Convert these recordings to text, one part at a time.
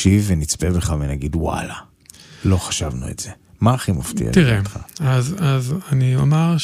נקשיב ונצפה בך ונגיד, וואלה, לא חשבנו את זה. מה הכי מפתיע? תראה, אז אני אומר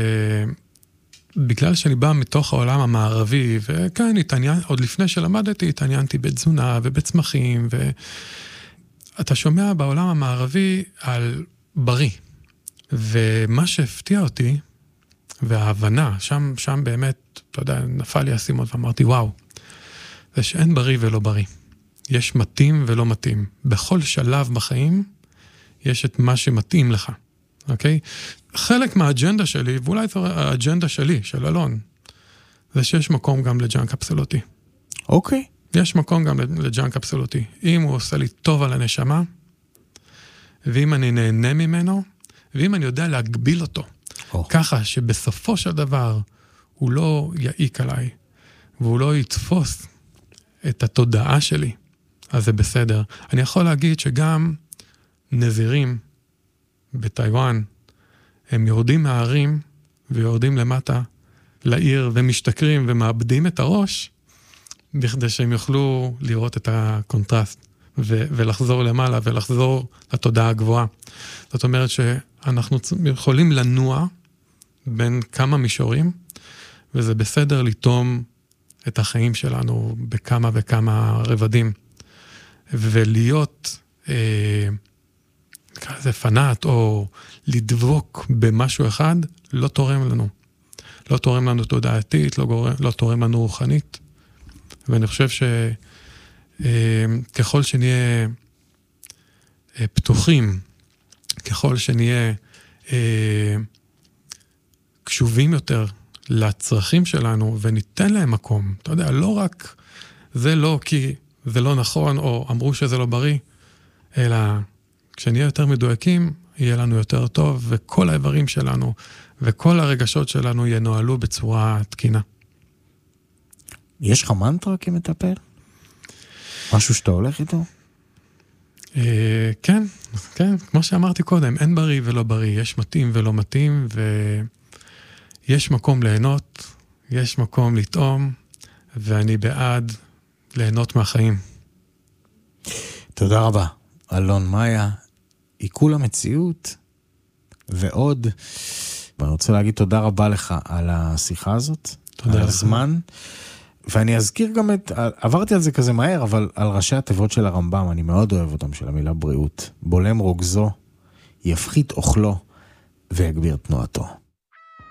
שבגלל שאני בא מתוך העולם המערבי, וכאן עוד לפני שלמדתי, התעניינתי בתזונה ובצמחים, ואתה שומע בעולם המערבי על בריא. ומה שהפתיע אותי, וההבנה, שם באמת, אתה יודע, נפל לי הסימון ואמרתי, וואו, זה שאין בריא ולא בריא. יש מתאים ולא מתאים. בכל שלב בחיים, יש את מה שמתאים לך, אוקיי? חלק מהאג'נדה שלי, ואולי זו האג'נדה שלי, של אלון, זה שיש מקום גם לג'אנק אבסולוטי. אוקיי. יש מקום גם לג'אנק אבסולוטי. אם הוא עושה לי טוב על הנשמה, ואם אני נהנה ממנו, ואם אני יודע להגביל אותו, ככה שבסופו של דבר הוא לא יעיק עליי, והוא לא יתפוס את התודעה שלי, אז זה בסדר. אני יכול להגיד שגם נזירים בטיואן, הם יורדים מהערים ויורדים למטה לעיר ומשתכרים ומאבדים את הראש, בכדי שהם יוכלו לראות את הקונטרסט ולחזור למעלה ולחזור לתודעה הגבוהה. זאת אומרת שאנחנו יכולים לנוע בין כמה מישורים, וזה בסדר לטום את החיים שלנו בכמה וכמה רבדים. ולהיות כזה פנאט או לדבוק במשהו אחד, לא תורם לנו. לא תורם לנו תודעתית, לא תורם לנו רוחנית. ואני חושב שככל שנהיה פתוחים, ככל שנהיה קשובים יותר לצרכים שלנו, וניתן להם מקום, אתה יודע, לא רק זה לא כי זה לא נכון, או אמרו שזה לא בריא, אלא כשנהיה יותר מדויקים, יהיה לנו יותר טוב, וכל האיברים שלנו, וכל הרגשות שלנו ינועלו בצורה תקינה. יש לך מנטרה כמטפל? משהו שאתה הולך איתו? כן, כן, כמו שאמרתי קודם, אין בריא ולא בריא, יש מתאים ולא מתאים, ויש מקום ליהנות, יש מקום לטעום, ואני בעד ליהנות מהחיים. תודה רבה, אלון מאיה, עיכול המציאות, ועוד, ואני רוצה להגיד תודה רבה לך על השיחה הזאת, על הזמן, ואני אזכיר גם עברתי על זה כזה מהר, אבל על ראשי התיבות של הרמב"ם, אני מאוד אוהב אותם, של המילה בריאות. בולם רוגזו, יפחית אוכלו, ויגביר תנועתו.